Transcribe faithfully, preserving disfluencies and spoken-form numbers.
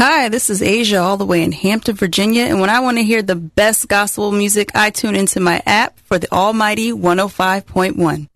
Hi, this is Asia all the way in Hampton, Virginia, and when I want to hear the best gospel music, I tune into my app for the Almighty one oh five point one.